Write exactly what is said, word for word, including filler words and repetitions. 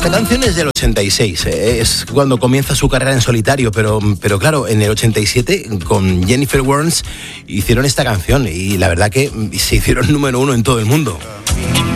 Esta canción es del ochenta y seis, eh, es cuando comienza su carrera en solitario, pero, pero claro, en el ochenta y siete con Jennifer Warnes hicieron esta canción y la verdad que se hicieron número uno en todo el mundo.